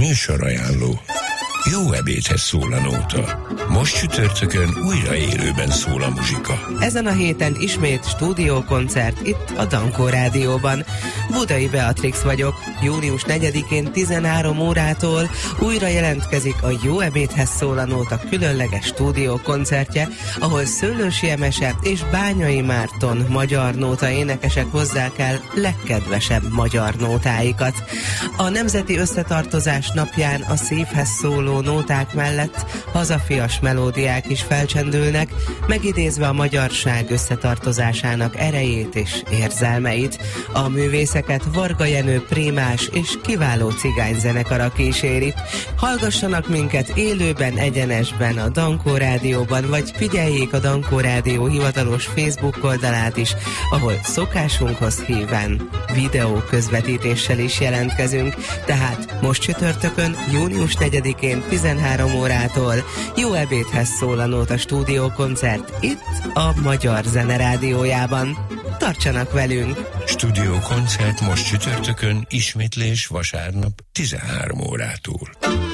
Műsorajánló. Jó ebédhez szól a nóta. Most csütörtökön újra élőben szól a muzsika. Ezen a héten ismét stúdiókoncert itt a Dankó Rádióban. Budai Beatrix vagyok. Június 4-én 13 órától újra jelentkezik a Jó ebédhez szól a nóta különleges stúdiókoncertje, ahol Szőlősi Emese és Bányai Márton magyar nóta énekesek hozzák el legkedvesebb magyar nótáikat. A Nemzeti Összetartozás napján a szívhez szóló nóták mellett hazafias melódiák is felcsendülnek, megidézve a magyarság összetartozásának erejét és érzelmeit. A művészeket Varga Jenő prémás és kiváló cigányzenekara kíséri. Hallgassanak minket élőben, egyenesben a Dankó Rádióban, vagy figyeljék a Dankó Rádió hivatalos Facebook oldalát is, ahol szokásunkhoz híven videó közvetítéssel is jelentkezünk. Tehát most csütörtökön, június 4-én 13 órától Jó ebédhez szól a nóta stúdiókoncert itt a Magyar Zene Rádiójában. Tartsanak velünk! Stúdiókoncert most csütörtökön, ismétlés vasárnap 13 órától.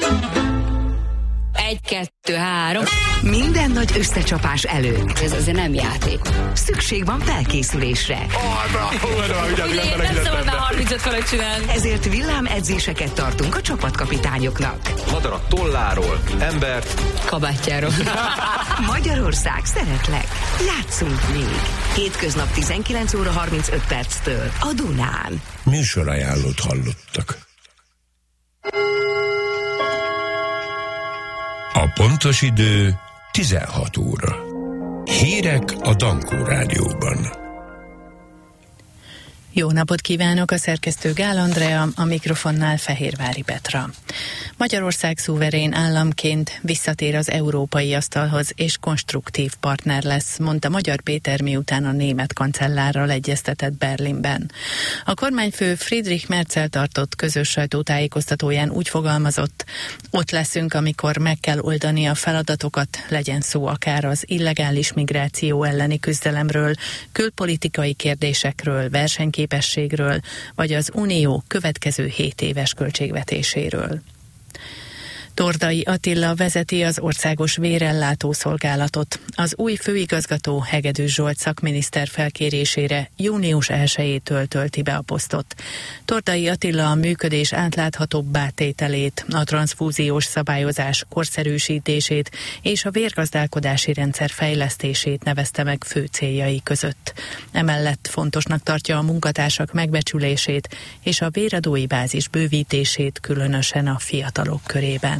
1, 2, 3. Minden nagy összecsapás előtt. Ez azért nem játék. Szükség van felkészülésre. Nem szabad már 35 felett csinálni. Ezért villámedzéseket tartunk a csapatkapitányoknak. Madarak tolláról, embert Kabátjáról. Magyarország, szeretlek. Játszunk még. Hétköznap 19 óra 35 perctől a Dunán. Műsorajánlót hallottak. A pontos idő 16 óra. Hírek a Dankó Rádióban. Jó napot kívánok, a szerkesztő Gál Andrea, a mikrofonnál Fehérvári Petra. Magyarország szuverén államként visszatér az európai asztalhoz és konstruktív partner lesz, mondta Magyar Péter, miután a német kancellárral egyeztetett Berlinben. A kormányfő Friedrich Merzel tartott közös sajtótájékoztatóján úgy fogalmazott: ott leszünk, amikor meg kell oldani a feladatokat, legyen szó akár az illegális migráció elleni küzdelemről, külpolitikai kérdésekről, versenyképességről, vagy az Unió következő 7 éves költségvetéséről. Tordai Attila vezeti az Országos Vérellátó Szolgálatot. Az új főigazgató, Hegedűs Zsolt szakminiszter felkérésére június 1-től tölti be a posztot. Tordai Attila a működés átláthatóbbá tételét, a transzfúziós szabályozás korszerűsítését és a vérgazdálkodási rendszer fejlesztését nevezte meg fő céljai között. Emellett fontosnak tartja a munkatársak megbecsülését és a véradói bázis bővítését, különösen a fiatalok körében.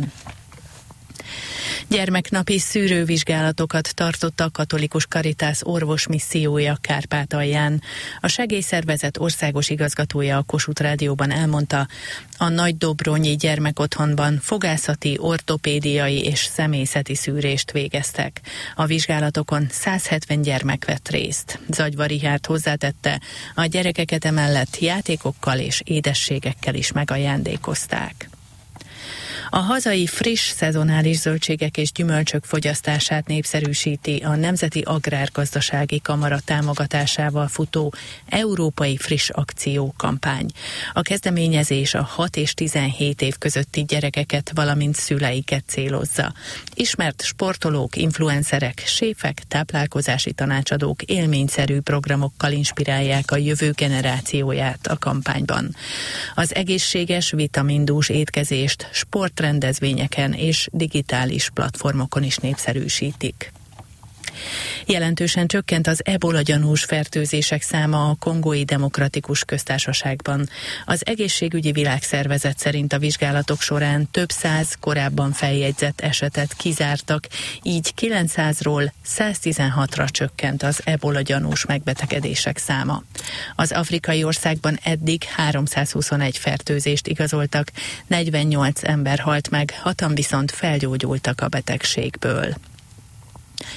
Gyermeknapi szűrővizsgálatokat tartott a Katolikus Caritas orvosmissziója Kárpátalján. A segélyszervezet országos igazgatója a Kossuth Rádióban elmondta, a Nagydobronyi gyermekotthonban fogászati, ortopédiai és személyzeti szűrést végeztek. A vizsgálatokon 170 gyermek vett részt. Zagyva Richárd hozzátette, a gyerekeket emellett játékokkal és édességekkel is megajándékozták. A hazai friss szezonális zöldségek és gyümölcsök fogyasztását népszerűsíti a Nemzeti Agrárgazdasági Kamara támogatásával futó Európai Friss Akció kampány. A kezdeményezés a 6 és 17 év közötti gyerekeket, valamint szüleiket célozza. Ismert sportolók, influencerek, séfek, táplálkozási tanácsadók élményszerű programokkal inspirálják a jövő generációját a kampányban. Az egészséges, vitamindús étkezést sportrendezvényeken és digitális platformokon is népszerűsítik. Jelentősen csökkent az ebola gyanús fertőzések száma a Kongói Demokratikus Köztársaságban. Az Egészségügyi Világszervezet szerint a vizsgálatok során több száz korábban feljegyzett esetet kizártak, így 900-ról 116-ra csökkent az ebola gyanús megbetegedések száma. Az afrikai országban eddig 321 fertőzést igazoltak, 48 ember halt meg, 6-an viszont felgyógyultak a betegségből.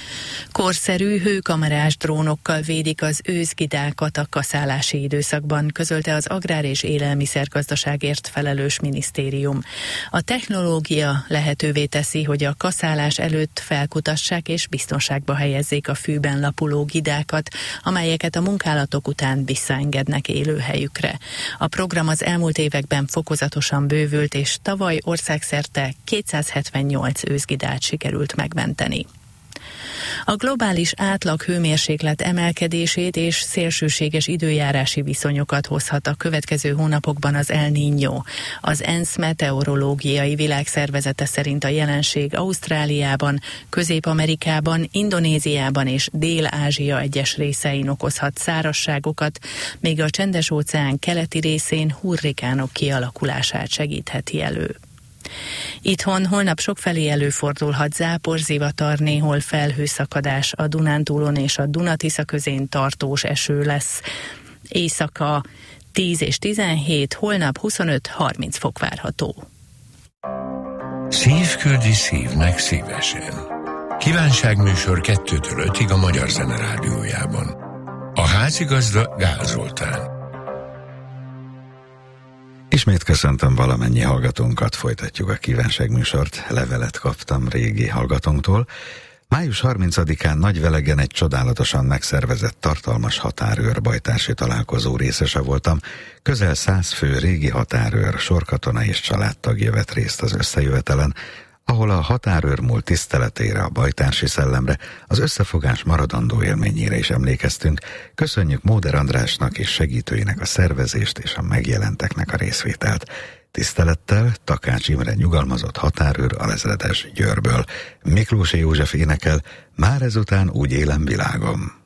Korszerű hőkamerás drónokkal védik az őszgidákat a kaszálási időszakban, közölte az Agrár- és Élelmiszergazdaságért felelős minisztérium. A technológia lehetővé teszi, hogy a kaszálás előtt felkutassák és biztonságba helyezzék a fűben lapuló gidákat, amelyeket a munkálatok után visszaengednek élőhelyükre. A program az elmúlt években fokozatosan bővült, és tavaly országszerte 278 őszgidát sikerült megmenteni. A globális átlag hőmérséklet emelkedését és szélsőséges időjárási viszonyokat hozhat a következő hónapokban az El Niño. Az ENSZ meteorológiai világszervezete szerint a jelenség Ausztráliában, Közép-Amerikában, Indonéziában és Dél-Ázsia egyes részein okozhat szárazságokat, míg a Csendes-óceán keleti részén hurrikánok kialakulását segítheti elő. Itthon holnap sokfelé előfordulhat zápor, zivatar, néhol felhőszakadás, a Dunántúlon és a Duna-Tisza közén tartós eső lesz. Éjszaka 10 és 17, holnap 25-30 fok várható. Szív küldi szívnek szívesen. Kívánságműsor 2-től 5-ig a Magyar Zene Rádiójában. A házigazda Gál Zoltán. Ismét köszöntöm valamennyi hallgatónkat, folytatjuk a kívánságműsort. Levelet kaptam régi hallgatónktól. Május 30-án Nagyvelegen egy csodálatosan megszervezett tartalmas határőr-bajtársi találkozó részese voltam. Közel 100 fő régi határőr, sorkatona és családtagja vett részt az összejövetelen, ahol a határőr múlt tiszteletére, a bajtársi szellemre, az összefogás maradandó élményére is emlékeztünk. Köszönjük Móder Andrásnak és segítőinek a szervezést és a megjelenteknek a részvételt. Tisztelettel Takács Imre nyugalmazott határőr alezredes Győrből. Miklósi József énekel, Már ezután úgy élem világom.